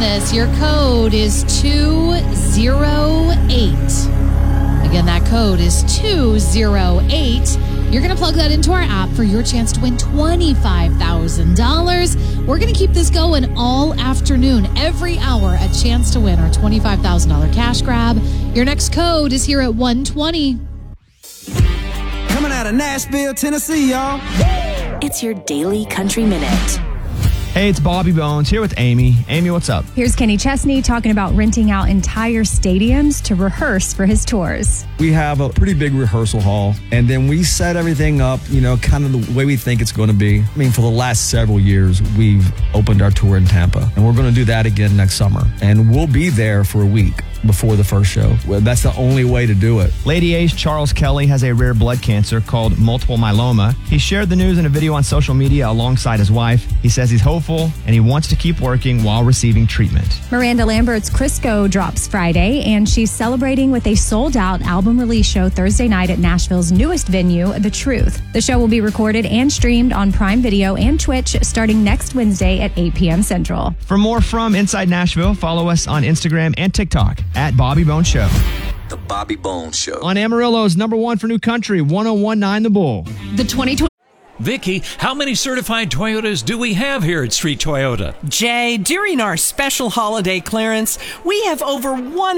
this. Your code is 208. Again, that code is 208. You're going to plug that into our app for your chance to win $25,000. We're going to keep this going all afternoon. Every hour, a chance to win our $25,000 cash grab. Your next code is here at 120. Coming out of Nashville, Tennessee, y'all. It's your Daily Country Minute. Hey, it's Bobby Bones here with Amy. Amy, what's up? Here's Kenny Chesney talking about renting out entire stadiums to rehearse for his tours. We have a pretty big rehearsal hall, and then we set everything up, kind of the way we think it's going to be. I mean, for the last several years, we've opened our tour in Tampa, and we're going to do that again next summer. And we'll be there for a week before the first show. Well, that's the only way to do it. Lady A's Charles Kelly has a rare blood cancer called multiple myeloma. He shared the news in a video on social media alongside his wife. He says he's hopeful and he wants to keep working while receiving treatment. Miranda Lambert's Crisco drops Friday, and she's celebrating with a sold-out album release show Thursday night at Nashville's newest venue, The Truth. The show will be recorded and streamed on Prime Video and Twitch starting next Wednesday at 8 p.m. Central. For more from Inside Nashville, follow us on Instagram and TikTok at Bobby Bones Show. The Bobby Bones Show. On Amarillo's number one for new country, 1019 The Bull. The 2020. Vicky, how many certified Toyotas do we have here at Street Toyota? Jay, during our special holiday clearance, we have over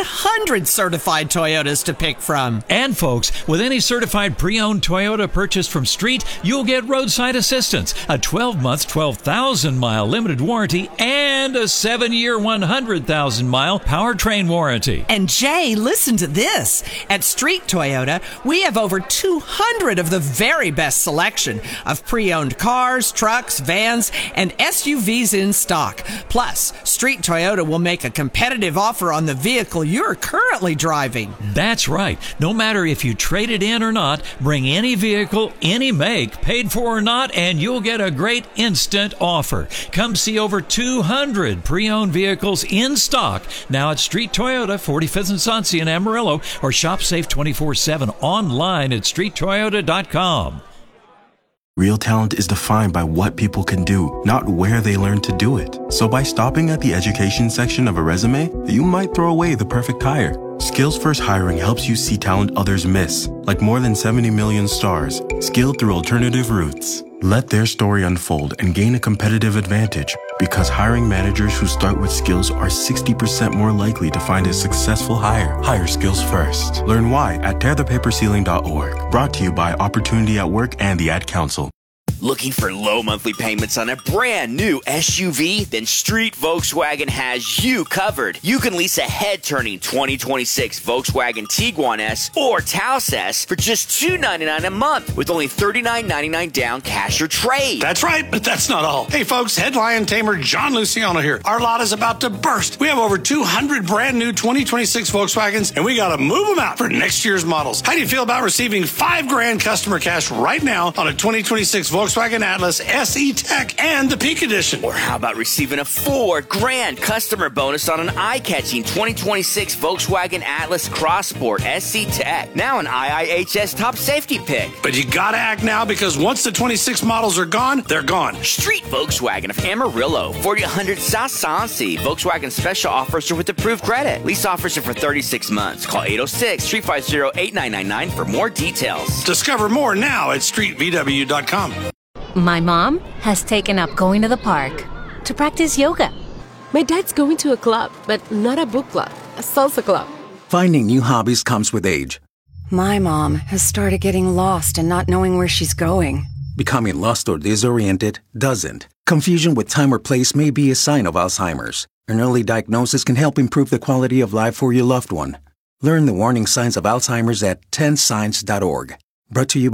100 certified Toyotas to pick from. And folks, with any certified pre-owned Toyota purchased from Street, you'll get roadside assistance, a 12-month, 12,000-mile limited warranty, and a 7-year, 100,000-mile powertrain warranty. And Jay, listen to this. At Street Toyota, we have over 200 of the very best selection of pre-owned cars, trucks, vans, and SUVs in stock. Plus, Street Toyota will make a competitive offer on the vehicle you're currently driving. That's right. No matter if you trade it in or not, bring any vehicle, any make, paid for or not, and you'll get a great instant offer. Come see over 200 pre-owned vehicles in stock now at Street Toyota, 45th and Sunset in Amarillo, or shop safe 24/7 online at streettoyota.com. Real talent is defined by what people can do, not where they learn to do it. So by stopping at the education section of a resume, you might throw away the perfect hire. Skills First Hiring helps you see talent others miss, like more than 70 million stars, skilled through alternative routes. Let their story unfold and gain a competitive advantage, because hiring managers who start with skills are 60% more likely to find a successful hire. Hire skills first. Learn why at tearthepaperceiling.org. Brought to you by Opportunity at Work and the Ad Council. Looking for low monthly payments on a brand new SUV? Then Street Volkswagen has you covered. You can lease a head-turning 2026 Volkswagen Tiguan S or Taos S for just $299 a month with only $39.99 down cash or trade. That's right, but that's not all. Hey folks, headline tamer John Luciano here. Our lot is about to burst. We have over 200 brand new 2026 Volkswagens, and we gotta move them out for next year's models. How do you feel about receiving $5,000 customer cash right now on a 2026 Volkswagen Atlas SE Tech and the Peak Edition? Or how about receiving a $4,000 customer bonus on an eye-catching 2026 Volkswagen Atlas Crossport SE Tech, now an IIHS top safety pick? But you gotta act now, because once the 26 models are gone, they're gone. Street Volkswagen of Amarillo, 4000 South Sansi. Volkswagen special offers are with approved credit. Lease offers are for 36 months. Call 806-350-8999 for more details. Discover more now at streetvw.com. My mom has taken up going to the park to practice yoga. My dad's going to a club, but not a book club, a salsa club. Finding new hobbies comes with age. My mom has started getting lost and not knowing where she's going. Becoming lost or disoriented doesn't. Confusion with time or place may be a sign of Alzheimer's. An early diagnosis can help improve the quality of life for your loved one. Learn the warning signs of Alzheimer's at 10signs.org. Brought to you by